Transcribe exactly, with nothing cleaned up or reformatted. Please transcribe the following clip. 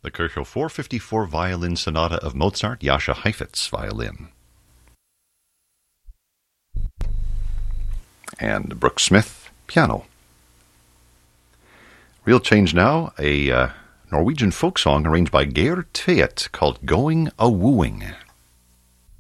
The Kirchhoff four fifty-four Violin Sonata of Mozart, Jascha Heifetz violin. And Brooks Smith, piano. Real Change Now, a uh, Norwegian folk song arranged by Geir Tvedt called Going A Wooing.